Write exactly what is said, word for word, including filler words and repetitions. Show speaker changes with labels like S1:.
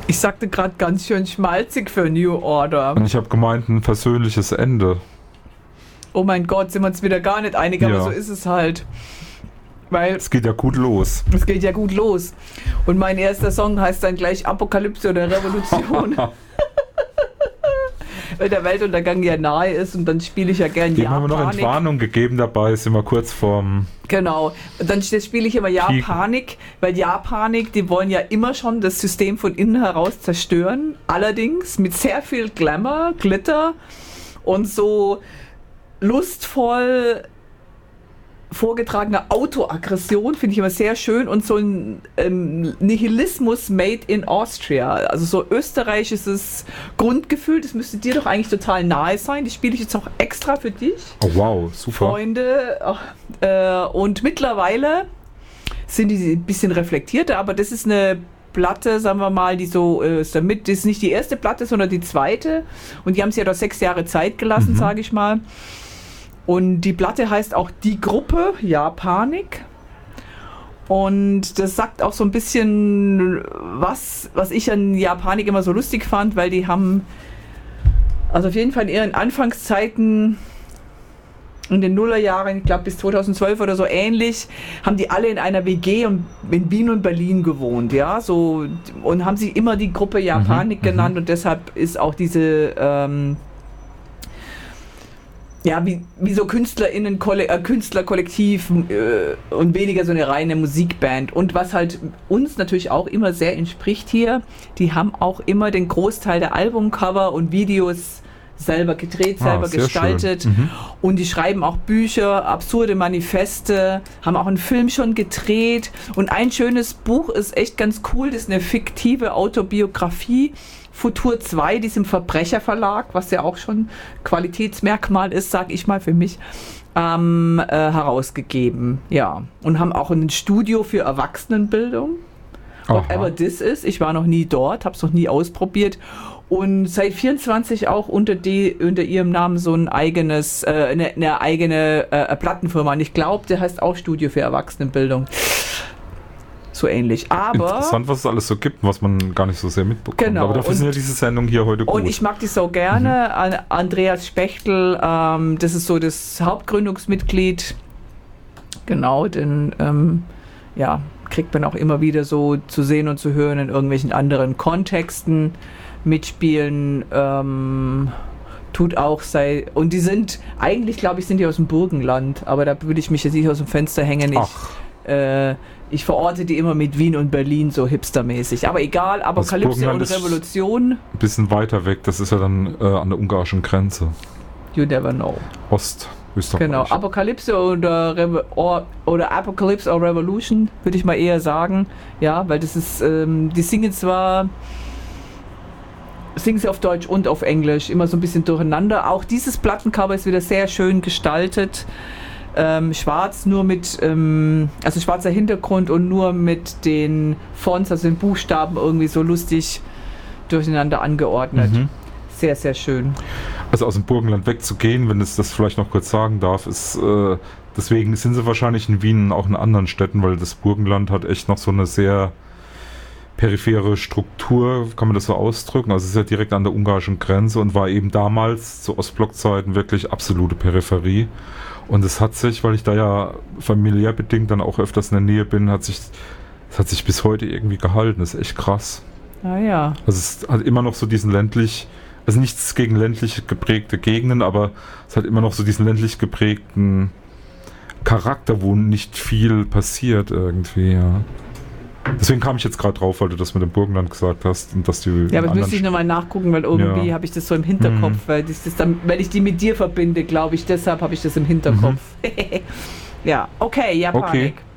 S1: Ich sagte gerade ganz schön schmalzig für New Order.
S2: Und ich habe gemeint, ein versöhnliches Ende.
S1: Oh mein Gott, sind wir uns wieder gar nicht einig, aber
S2: Ja.
S1: so ist es halt. Weil
S2: Es geht ja gut los.
S1: es geht ja gut los. Und mein erster Song heißt dann gleich Apokalypse oder Revolution. Weil der Weltuntergang ja nahe ist und dann spiele ich ja gern
S2: Dem haben wir noch
S1: Japanik.
S2: Entwarnung gegeben, dabei sind wir kurz vorm...
S1: Genau. Und dann spiele ich immer Japanik, weil Japanik, die wollen ja immer schon das System von innen heraus zerstören. Allerdings mit sehr viel Glamour, Glitter und so lustvoll vorgetragener Autoaggression, finde ich immer sehr schön, und so ein ähm, Nihilismus made in Austria, also so österreichisches Grundgefühl, das müsste dir doch eigentlich total nahe sein, die spiele ich jetzt auch extra für dich,
S2: Oh wow, super.
S1: Freunde, äh, und mittlerweile sind die ein bisschen reflektierter, aber das ist eine Platte, sagen wir mal, die so äh, ist damit, das ist nicht die erste Platte, sondern die zweite, und die haben sich ja doch sechs Jahre Zeit gelassen,
S2: Mhm.
S1: sage ich mal. Und die Platte heißt auch Die Gruppe, Japanik. Und das sagt auch so ein bisschen was, was ich an Japanik immer so lustig fand, weil die haben, also auf jeden Fall in ihren Anfangszeiten, in den Nullerjahren, ich glaube bis zweitausendzwölf oder so ähnlich, haben die alle in einer W G und in Wien und Berlin gewohnt, ja, so, und haben sie immer die Gruppe Japanik
S2: Mhm,
S1: genannt,
S2: mhm.
S1: und deshalb ist auch diese, ähm, ja, wie, wie so KünstlerInnen, Kolle- äh, Künstlerkollektiv äh, und weniger so eine reine Musikband. Und was halt uns natürlich auch immer sehr entspricht hier, die haben auch immer den Großteil der Albumcover und Videos selber gedreht,
S2: Ah,
S1: selber
S2: sehr
S1: gestaltet.
S2: schön. Mhm.
S1: Und die schreiben auch Bücher, absurde Manifeste, haben auch einen Film schon gedreht. Und ein schönes Buch ist echt ganz cool, das ist eine fiktive Autobiografie. Futur zwei, diesem Verbrecherverlag, was ja auch schon Qualitätsmerkmal ist, sag ich mal für mich, ähm, äh, herausgegeben. Ja. Und haben auch ein Studio für Erwachsenenbildung. Whatever
S2: Aha.
S1: this is. Ich war noch nie dort, habe es noch nie ausprobiert. Und seit vierundzwanzig auch unter, die, unter ihrem Namen so ein eigenes, äh, eine, eine eigene äh, Plattenfirma. Und ich glaube, der heißt auch Studio für Erwachsenenbildung. So ähnlich. Aber.
S2: Interessant, was es alles so gibt, was man gar nicht so sehr mitbekommt.
S1: Genau.
S2: Aber dafür
S1: Und-
S2: sind ja diese Sendung hier heute gut.
S1: Und ich mag die so gerne. An Andreas Spechtel, ähm, das ist so das Hauptgründungsmitglied. Genau, denn ähm, ja, kriegt man auch immer wieder so zu sehen und zu hören in irgendwelchen anderen Kontexten mitspielen. Ähm, tut auch sei. Und die sind, eigentlich glaube ich, sind die aus dem Burgenland, aber da würde ich mich jetzt nicht aus dem Fenster hängen. Ich,
S2: Ach,
S1: äh, ich verorte die immer mit Wien und Berlin so hipstermäßig. Aber egal, Apokalypse
S2: Burgenland
S1: und
S2: ist-
S1: Revolution,
S2: ein bisschen weiter weg, das ist ja dann äh, an der ungarischen Grenze.
S1: you never know.
S2: Ostösterreich.
S1: Genau, Apokalypse oder, Revo or, oder Apocalypse or Revolution, würde ich mal eher sagen. Ja, weil das ist, ähm, die singen zwar, singen sie auf Deutsch und auf Englisch, immer so ein bisschen durcheinander. Auch dieses Plattencover ist wieder sehr schön gestaltet. Ähm, schwarz nur mit, ähm, also schwarzer Hintergrund und nur mit den Fonts, also den Buchstaben irgendwie so lustig durcheinander angeordnet.
S2: Mhm.
S1: Sehr, sehr schön.
S2: Also aus dem Burgenland wegzugehen, wenn es das vielleicht noch kurz sagen darf, ist, äh, deswegen sind sie wahrscheinlich in Wien und auch in anderen Städten, weil das Burgenland hat echt noch so eine sehr periphere Struktur, kann man das so ausdrücken. Also es ist ja direkt an der ungarischen Grenze und war eben damals zu Ostblockzeiten wirklich absolute Peripherie. Und es hat sich, weil ich da ja familiär bedingt dann auch öfters in der Nähe bin, hat sich, es hat sich bis heute irgendwie gehalten. Das ist echt krass.
S1: Ah ja.
S2: Also es hat immer noch so diesen ländlich, also nichts gegen ländlich geprägte Gegenden, aber es hat immer noch so diesen ländlich geprägten Charakter, wo nicht viel passiert irgendwie, ja. Deswegen kam ich jetzt gerade drauf, weil du das mit dem Burgenland gesagt hast und dass die.
S1: Ja, aber das müsste ich nochmal nachgucken, weil irgendwie
S2: Ja.
S1: habe ich das so im Hinterkopf,
S2: Mhm.
S1: weil, das, das dann, weil ich die mit dir verbinde, glaube ich, deshalb habe ich das im Hinterkopf. Ja, okay, Japanik.
S2: Okay.